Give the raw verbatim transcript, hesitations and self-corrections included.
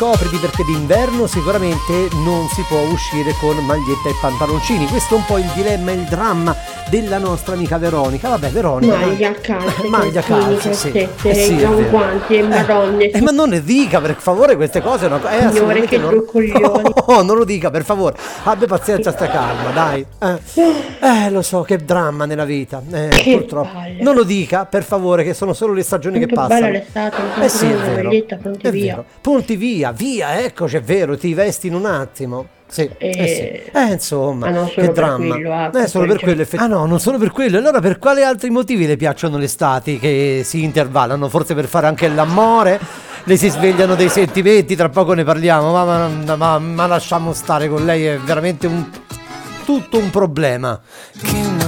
copriti perché d'inverno sicuramente non si può uscire con maglietta e pantaloncini. Questo è un po' il dilemma e il dramma della nostra amica Veronica. Vabbè, Veronica, maglia, calze, maglia, calze, sì. calzette, Eh sì, è vero. guanti e madonne. Eh, ma non ne dica per favore queste cose, no? È Signore, che due coglioni. Oh, non lo dica per favore, abbia pazienza, sta calma, dai. Eh, eh lo so, che dramma nella vita, eh, Che purtroppo. palle. Non lo dica per favore, che sono solo le stagioni che Tanto passano. bella l'estate, non Eh sì, è una vero, maglietta, pronti è via. vero. Punti via, via, eccoci, è vero, ti vesti in un attimo. Sì, eh, Eh, sì. Eh, insomma, ah, no, solo che per dramma. quello, ah, eh, per solo quello. per quello. effett- Ah no, non solo per quello. Allora per quali altri motivi le piacciono le estati che si intervallano? Forse per fare anche l'amore? Le si svegliano dei sentimenti, tra poco ne parliamo, ma, ma, ma, ma lasciamo stare con lei, è veramente un tutto un problema. Che